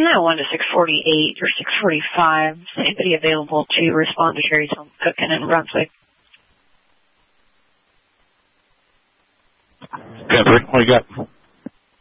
901 to 648 or 645. Is anybody available to respond to Sherry's Home Cooking in Brunswick? Pepper, what do you got?